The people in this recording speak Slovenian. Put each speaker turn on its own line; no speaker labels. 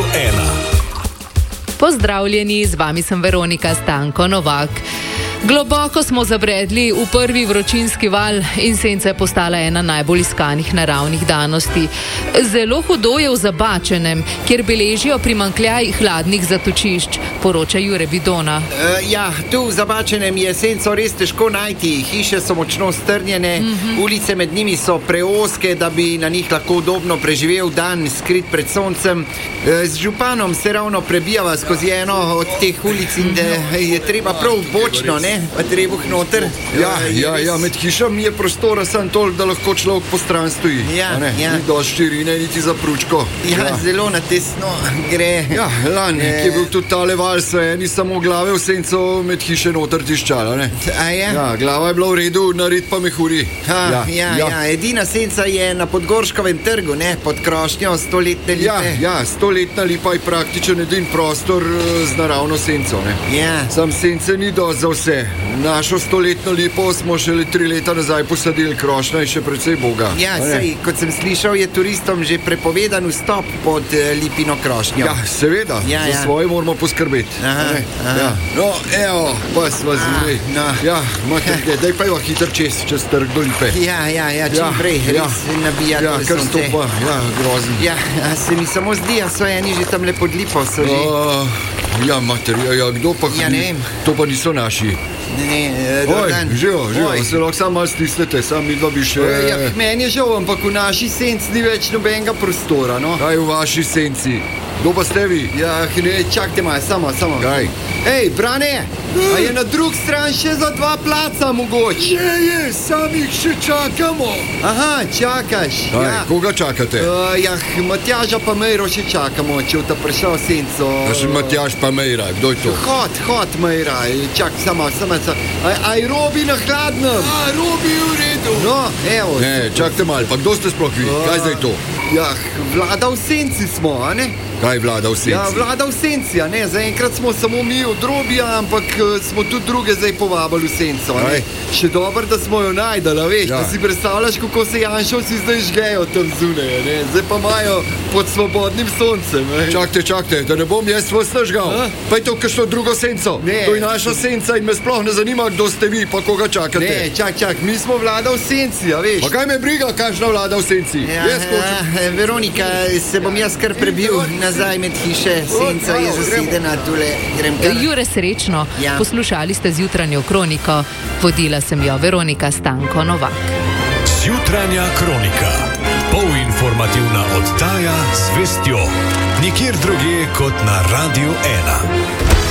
1.
Pozdravljeni, z vami sem Veronika Stanko Novak. Globoko smo zabredli v prvi vročinski val in senca je postala ena najbolj iskanih naravnih danosti. Zelo hudo je v Zabačenem, kjer beležijo primanjkljaj hladnih zatočišč, poroča Jure Bidona.
Tu v Zabačenem je senco res težko najti. Hiše so močno strnjene, ulice med njimi so preozke, da bi na njih lahko udobno preživel dan, skrit pred soncem. Z županom se ravno prebijava skozi eno od teh ulic in je treba prav bočno, pa trebuh noter.
Med hišami je prostora samo toliko, da lahko človek po stran stoji. Ni dosti širine, niti za pručko.
Zelo na tesno gre.
Lani, ki je bil tudi tale val, so eni samo glave v senco med hiše noter tiščala, ne? Glava je bila v redu, nared pa mehuri.
Edina senca je na Podgorškovem trgu, ne? Pod krošnjo stoletne lipe.
Stoletna lipa je praktičen edin prostor z naravno senco, ne? Sam sence ni dosti za vse. Našo stoletno lipo smo šele 3 leta nazaj posadili, krošnja je še precej boga.
Kot sem slišal, je turistom že prepovedan vstop pod lipino krošnjo.
Seveda, za svoje moramo poskrbeti. No, evo, pa sva zvili. Daj pa jo hitro čez trg do lipe.
Čim prej, res nabijati
kar stopa, grozen.
Se mi samo zdi, so eni že tam le pod lipo, so že.
Kdo pa hodi? To pa niso naši. Živo, se lahko samo malo stisnete, sam midva bi še...
Meni je žal, ampak v naši senci ni več nobenega prostora, no.
Kaj v vaši senci? Kdo pa ste vi?
Čakajte malo, samo.
Kaj?
Ej, Brane, a je na drug stran še za 2 placa mogoče?
Je, sami jih še čakamo.
Aha, čakaš.
Koga čakate?
Matjaža pa Mejro še čakamo, če ta prišel senco.
Matjaž pa Mejra, kdo je to?
Hod Mejra, čak, samo. Aj Robi na hladnem.
Robi v redu.
No, evo.
Čakajte malo, pa kdo ste sploh vi? Kaj zdaj to?
Vlada v senci smo, a ne?
Kaj vlada v senci?
Vlada v senci, a ne? Zaenkrat smo samo mi od Robija, ampak smo tudi druge zdaj povabili v senco, a ne? Še dobro, da smo jo najdali, veš, da si predstavljaš, kako se Janšovci zdaj žgejo tam zunaj, a ne? Zdaj pa imajo pod svobodnim soncem, ne?
Čakajte, da ne bom jaz vas nažgal. Pa je to kakšno drugo senco. To je naša senca in me sploh ne zanima, kdo ste vi, pa koga čakate.
Čak, mi smo vlada v senci, a veš?
Pa kaj me briga, kakšna vlada v senci?
Veronika, se bom jaz kar prebil nazaj med hiše, senca je zasedena, tule grem kar.
Jure, srečno, poslušali ste Zjutranjo kroniko, vodila sem jo Veronika Stanko Novak.
Zjutranja kronika, polinformativna oddaja z vestjo, nikjer drugje kot na Radiu 1.